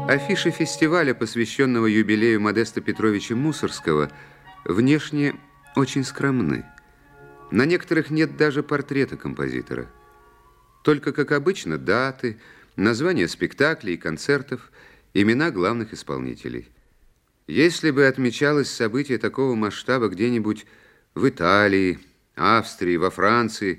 Афиши фестиваля, посвященного юбилею Модеста Петровича Мусорского, внешне очень скромны. На некоторых нет даже портрета композитора. Только, как обычно, даты, названия спектаклей и концертов, имена главных исполнителей. Если бы отмечалось событие такого масштаба где-нибудь в Италии, Австрии, во Франции,